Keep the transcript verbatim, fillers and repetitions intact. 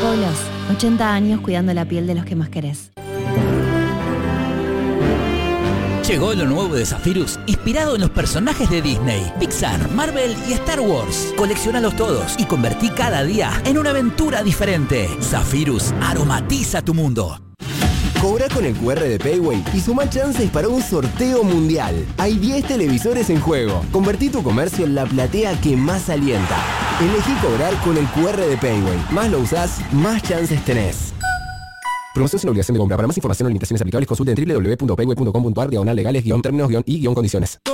Polos, ochenta años cuidando la piel de los que más querés. Llegó lo nuevo de Zephyrus, inspirado en los personajes de Disney, Pixar, Marvel y Star Wars. Coleccionalos todos y convertí cada día en una aventura diferente. Zephyrus aromatiza tu mundo. Cobra con el cu erre de Payway y suma chances para un sorteo mundial. Hay diez televisores en juego. Convertí tu comercio en la platea que más alienta. Elegí cobrar con el cu erre de Payway. Más lo usás, más chances tenés. Promoción sin obligación de compra. Para más información o limitaciones aplicables, consulte en doble u doble u doble u punto payway punto com punto a r diagonal legales guión términos guión y guión condiciones.